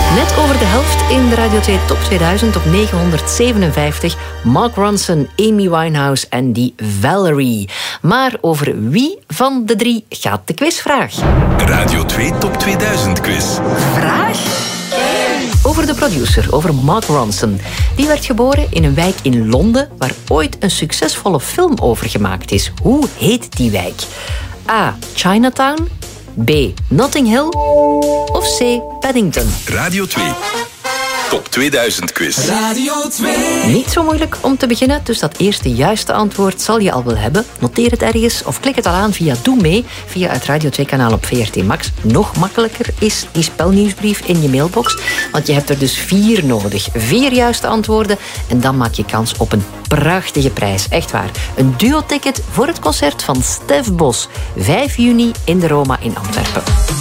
Net over de helft in de Radio 2 Top 2000 op 957. Mark Ronson, Amy Winehouse en die Valerie. Maar over wie van de drie gaat de quizvraag? Radio 2 Top 2000 quiz. Vraag? Over de producer, over Mark Ronson. Die werd geboren in een wijk in Londen waar ooit een succesvolle film over gemaakt is. Hoe heet die wijk? A. Chinatown. B. Notting Hill. Of C. Paddington. Radio 2 Top 2000 quiz. Radio 2. Niet zo moeilijk om te beginnen, dus dat eerste juiste antwoord zal je al wel hebben. Noteer het ergens of klik het al aan via Doe Mee, via het Radio 2-kanaal op VRT Max. Nog makkelijker is die spelnieuwsbrief in je mailbox, want je hebt er dus 4 nodig. 4 juiste antwoorden en dan maak je kans op een prachtige prijs. Echt waar. Een duo-ticket voor het concert van Stef Bos. 5 juni in de Roma in Antwerpen.